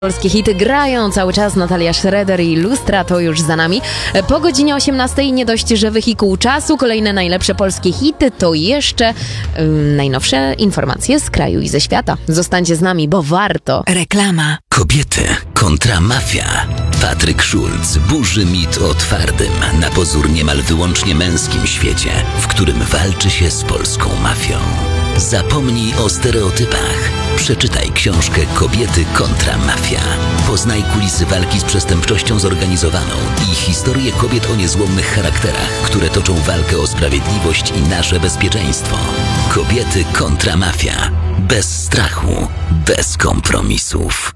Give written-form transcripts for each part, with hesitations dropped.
Polskie hity grają cały czas. Natalia Schroeder i Lustra to już za nami. Po godzinie 18 nie dość, że wehikuł czasu, kolejne najlepsze polskie hity, to jeszcze najnowsze informacje z kraju i ze świata. Zostańcie z nami, bo warto. Reklama. Kobiety kontra mafia. Patryk Schulz burzy mit o twardym, na pozór niemal wyłącznie męskim świecie, w którym walczy się z polską mafią. Zapomnij o stereotypach. Przeczytaj książkę Kobiety kontra mafia. Poznaj kulisy walki z przestępczością zorganizowaną i historię kobiet o niezłomnych charakterach, które toczą walkę o sprawiedliwość i nasze bezpieczeństwo. Kobiety kontra mafia. Bez strachu, bez kompromisów.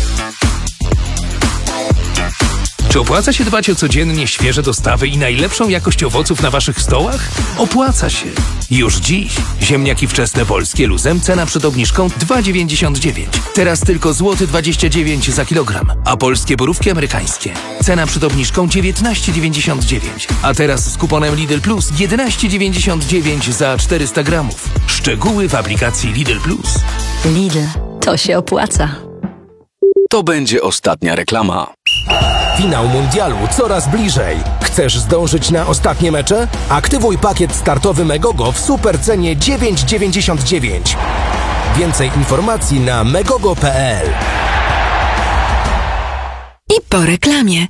Czy opłaca się dbać o codziennie świeże dostawy i najlepszą jakość owoców na waszych stołach? Opłaca się. Już dziś ziemniaki wczesne polskie luzem, cena przed obniżką 2,99. Teraz tylko złoty 29 za kilogram. A polskie borówki amerykańskie. Cena przed obniżką 19,99. A teraz z kuponem Lidl Plus 11,99 za 400 gramów. Szczegóły w aplikacji Lidl Plus. Lidl. To się opłaca. To będzie ostatnia reklama. Finał mundialu coraz bliżej. Chcesz zdążyć na ostatnie mecze? Aktywuj pakiet startowy Megogo w supercenie 9,99. Więcej informacji na megogo.pl. I po reklamie.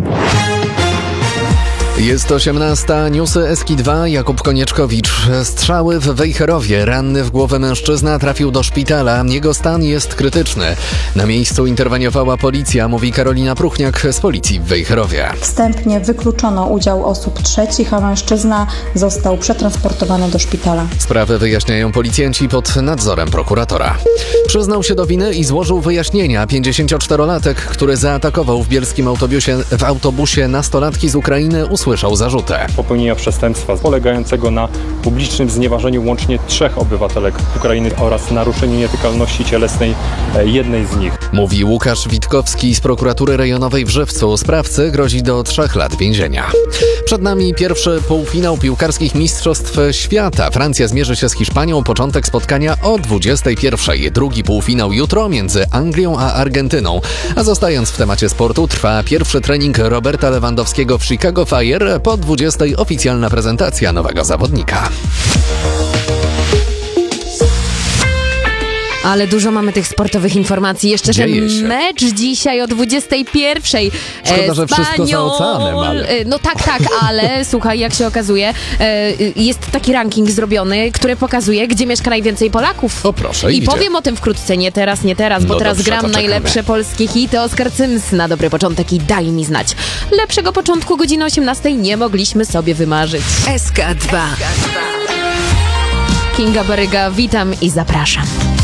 Jest 18. Newsy Eski 2. Jakub Konieczkowicz. Strzały w Wejherowie. Ranny w głowę mężczyzna trafił do szpitala. Jego stan jest krytyczny. Na miejscu interweniowała policja, mówi Karolina Pruchniak z policji w Wejherowie. Wstępnie wykluczono udział osób trzecich, a mężczyzna został przetransportowany do szpitala. Sprawę wyjaśniają policjanci pod nadzorem prokuratora. Przyznał się do winy i złożył wyjaśnienia 54-latek, który zaatakował w bielskim autobusie nastolatki z Ukrainy, usłyszał zarzuty. Popełnienia przestępstwa polegającego na publicznym znieważeniu łącznie 3 obywatelek Ukrainy oraz naruszeniu nietykalności cielesnej jednej z nich. Mówi Łukasz Witkowski z prokuratury rejonowej w Żywcu. Sprawcy grozi do 3 lat więzienia. Przed nami pierwszy półfinał piłkarskich mistrzostw świata. Francja zmierzy się z Hiszpanią. Początek spotkania o 21:00. Drugi półfinał jutro między Anglią a Argentyną. A zostając w temacie sportu, trwa pierwszy trening Roberta Lewandowskiego w Chicago Fire. Po 20:00 oficjalna prezentacja nowego zawodnika. Ale dużo mamy tych sportowych informacji. Jeszcze Dzieje ten się. mecz dzisiaj o 21:00. Szkoda, że wszystko za oceanem, ale... No tak, ale słuchaj, jak się okazuje, jest taki ranking zrobiony, który pokazuje, gdzie mieszka najwięcej Polaków. O proszę, I gdzie? powiem o tym wkrótce, nie teraz, bo No teraz dobrze, to gram czekamy. najlepsze polskie hity. Oskar Cyms na dobry początek i daj mi znać. Lepszego początku godziny 18:00 nie mogliśmy sobie wymarzyć. SK2. Kinga Baryga, witam i zapraszam.